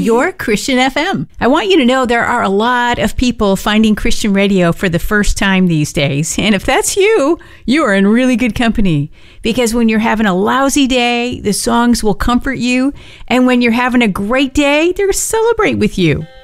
your Christian FM. I want you to know there are a lot of people finding Christian radio for the first time these days. And if that's you, you are in really good company. Because when you're having a lousy day, the songs will comfort you. And when you're having a great day, they'll celebrate with you.